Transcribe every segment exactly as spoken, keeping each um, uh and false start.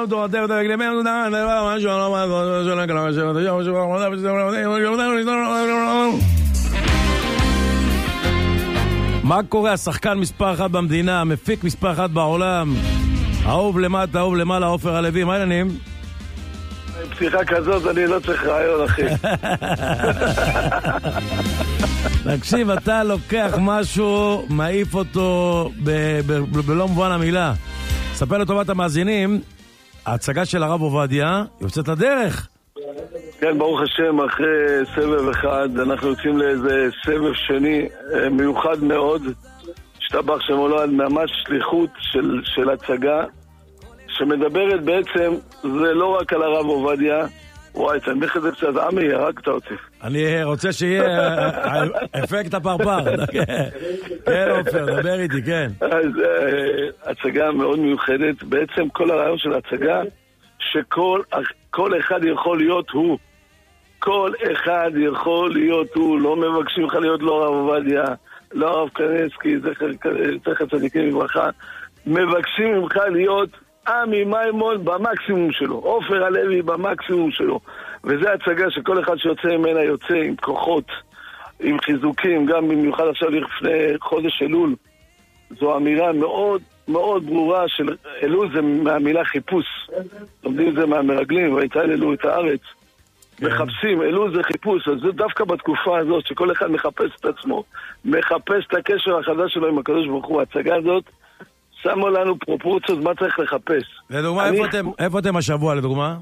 מה קורה? השחקן מספר אחת במדינה, המפיק מספר אחת בעולם, אהוב למטה, אהוב למעלה, עופר הלוי, מה העניינים? פתיחה כזאת אני לא צריך רעיון, אחי. תקשיב, אתה לוקח משהו, מעיף אותו בלא מובן המילה. ספר לטובת המאזינים, ההצגה של הרב עובדיה יוצאת לדרך. כן, ברוך השם, אחרי סבב אחד אנחנו יוצאים לאיזה סבב שני מיוחד מאוד, שתבח שמולד, ממש שליחות של, של הצגה שמדברת בעצם, זה לא רק על הרב עובדיה. וואי, תנמיך את זה קצת, עמי, הרגת אותי. אני רוצה שיהיה אפקט הפרפר. כן, עופר, דבר איתי, כן. אז הצגה מאוד מיוחדת. בעצם כל הרעיון של הצגה, שכל כל אחד יכול להיות הוא. כל אחד יכול להיות הוא. לא מבקשים לך להיות לא הרב עובדיה, לא הרב קניבסקי, זכר צדיקים לברכה. מבקשים ממך להיות עמי מימון במקסימום שלו, עופר הלוי במקסימום שלו. וזה הצגה שכל אחד שיוצא ממנה יוצא עם כוחות, עם חיזוקים, גם במיוחד עכשיו לפני חודש אלול. זו אמירה מאוד מאוד ברורה של אלול, זה מהמילה חיפוש. לומדים את זה מהמרגלים, והתהללו את הארץ. מחפשים, אלול זה חיפוש. אז זה דווקא בתקופה הזאת שכל אחד מחפש את עצמו, מחפש את הקשר החדש שלו עם הקדוש ברוך הוא. ההצגה הזאת שמו לנו פרופורציות מה צריך לחפש. לדוגמה, אני... איפה, אתם, איפה אתם השבוע, לדוגמה?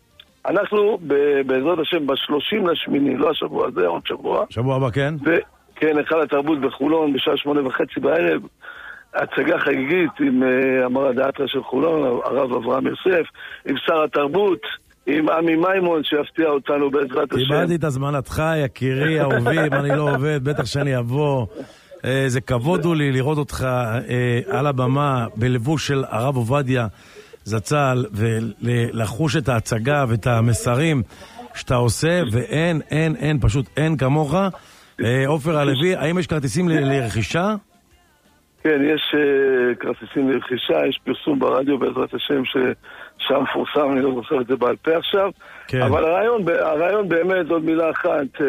אנחנו ב- בעזרת השם בשלושים לשמיני, לא השבוע הזה, עוד שבוע. שבוע הבא, כן? ו- כן, היכל התרבות בחולון, בשעה שמונה וחצי בערב. הצגה חגיגית עם uh, המרא דאתרא של חולון, הרב אברהם יוסף, עם שר התרבות, עם עמי מימון שיפתיע אותנו בעזרת השם. קיבלתי את הזמנתך, יקירי, אהובי, אם אני לא עובד, בטח שאני אבוא. זה כבוד הוא לי לראות אותך על הבמה בלבוש של הרב עובדיה זצ"ל, ולחוש את ההצגה ואת המסרים שאתה עושה, ואין, אין, אין, פשוט אין כמוך. עופר הלוי, האם יש כרטיסים לרכישה? כן, יש כרטיסים לרכישה, יש פרסום ברדיו בעזרת השם ששם פורסם, אני לא זוכר את זה בעל פה עכשיו, אבל הרעיון, הרעיון באמת, עוד מילה אחת,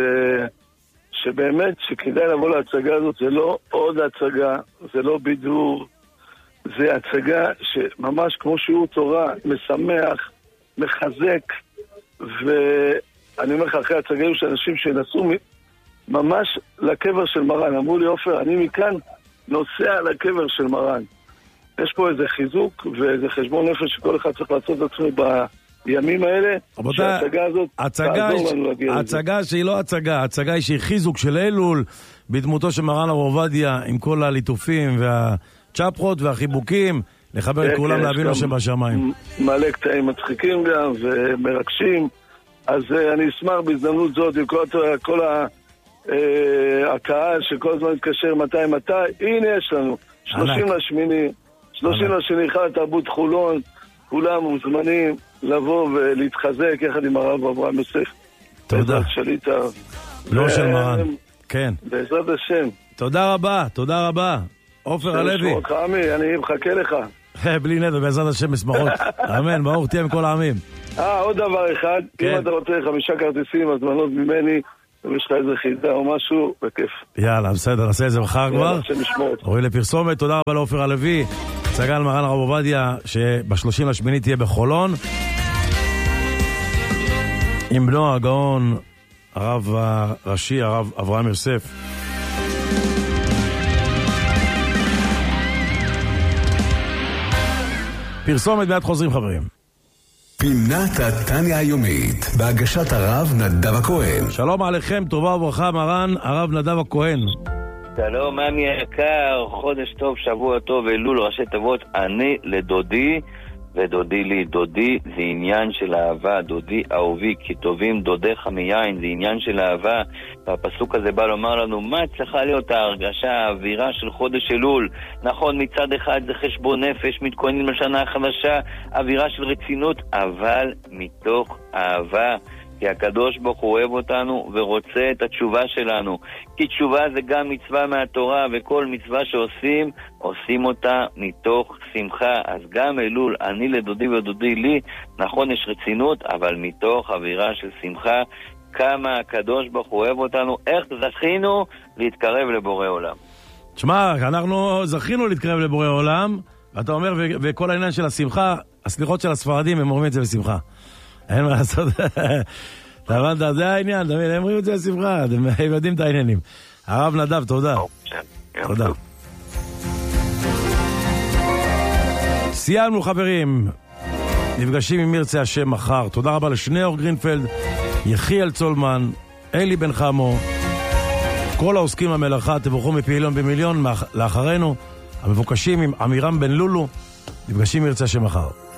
שבאמת שכדאי לבוא להצגה הזאת, זה לא עוד הצגה, זה לא בידור, זה הצגה שממש כמו שיעור תורה, משמח, מחזק, ואני אומר לך, אחרי הצגה היו שאנשים שנסעו ממש לקבר של מרן, אמרו לי, עופר, אני מכאן נוסע לקבר של מרן. יש פה איזה חיזוק ואיזה חשבון נפש שכל אחד צריך לעשות את עצמו ב... בימים האלה, שההצגה הזאת תעזור לנו להגיע לזה. הצגה שהיא לא הצגה, הצגה היא שהיא חיזוק של אלול, בדמותו של מרן הרב עובדיה, עם כל הליטופים והצ'פחות והחיבוקים, לחבר את כולם להבין לו שבשמיים. מלא קטעים מצחיקים גם, ומרגשים. אז אני אשמח בהזדמנות זאת, עם כל הקהל שכל הזמן מתקשר מתי מתי, הנה יש לנו, שלושים לשמיני, שלושים לשמיני, היכל התרבות חולון, כולם מוזמנים לבוא ולהתחזק יחד עם הרב אברהם יוסף. תודה. שליטה. לא של מרן. כן. בעזרת השם. תודה רבה, תודה רבה. עופר הלוי. עמי, אני מחכה לך. בלי נדר, בעזרת השם משמחות. אמן, ברוך תהיה עם כל העמים. אה, עוד דבר אחד. אם אתה רוצה חמישה כרטיסים, הזמנות ממני, אם יש לך איזה חידה או משהו, בכיף. יאללה, בסדר, נעשה איזה מחר כבר. רואים לפרסומת, תודה רבה לעופר הלוי. הצגה על מרן הרב עובדיה שבשלושים לשמיני תהיה בחולון עם בנו הגאון הרב הראשי הרב אברהם יוסף. פרסומת מיד חוזרים חברים. פינת התניה היומית בהגשת הרב נדב הכהן. שלום עליכם, טובה וברכה מרן הרב נדב הכהן. שלום, ממי יקר, חודש טוב, שבוע טוב, אלול ראשי תיבות, אני לדודי ודודי לי. דודי זה עניין של אהבה, דודי אהובי, כי טובים דודיך מיין, זה עניין של אהבה. והפסוק הזה בא לומר לנו מה צריכה להיות ההרגשה, האווירה של חודש אלול. נכון, מצד אחד זה חשבון נפש, מתכוננים לשנה החדשה, אווירה של רצינות, אבל מתוך אהבה. כי הקדוש ברוך הוא אוהב אותנו ורוצה את התשובה שלנו. כי תשובה זה גם מצווה מהתורה, וכל מצווה שעושים, עושים אותה מתוך שמחה. אז גם אלול, אני לדודי ודודי לי, נכון יש רצינות, אבל מתוך אווירה של שמחה. כמה הקדוש ברוך הוא אוהב אותנו, איך זכינו להתקרב לבורא עולם. תשמע, אנחנו זכינו להתקרב לבורא עולם, ואתה אומר, ו- וכל העניין של השמחה, הסליחות של הספרדים, הם אומרים את זה בשמחה. אין מה לעשות. אתה הבנת, זה העניין, הם אומרים את זה בשמחה, הם יודעים את העניינים. הרב נדב, תודה. תודה. סיימנו חברים, נפגשים עם ירצה השם מחר. תודה רבה לשניאור גרינפלד, יחיאל צולמן, אלי בן חמו, כל העוסקים במלאכה. תבורכו מפעילון במיליון. לאחרינו המבוקשים עם אמירם בן לולו, נפגשים עם ירצה השם מחר.